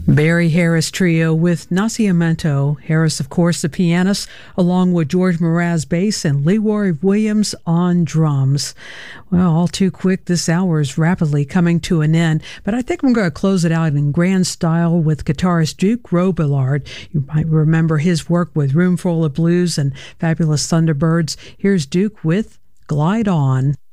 Barry Harris Trio with Nascimento. Harris, of course, the pianist, along with George Mraz bass and Leroy Williams on drums. Well, all too quick, this hour is rapidly coming to an end, but I think I'm going to close it out in grand style with guitarist Duke Robillard. You might remember his work with Roomful of Blues and Fabulous Thunderbirds. Here's Duke with Glide On.